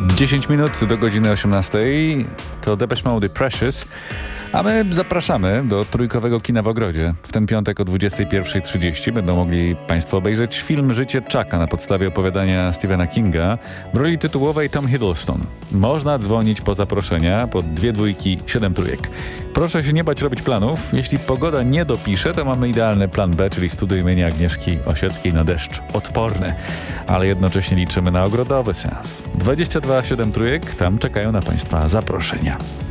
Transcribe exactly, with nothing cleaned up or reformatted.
dziesięć minut do godziny osiemnastej to Depeche Mode Precious, a my zapraszamy do Trójkowego Kina w Ogrodzie. W ten piątek o dwudziestej pierwszej trzydzieści będą mogli Państwo obejrzeć film Życie Chucka na podstawie opowiadania Stephena Kinga w roli tytułowej Tom Hiddleston. Można dzwonić po zaproszenia pod dwie dwójki, siedem trójek. Proszę się nie bać robić planów. Jeśli pogoda nie dopisze, to mamy idealny plan B, czyli studio imienia Agnieszki Osieckiej na deszcz odporny. Ale jednocześnie liczymy na ogrodowy seans. dwadzieścia dwa siedem trójek, tam czekają na Państwa zaproszenia.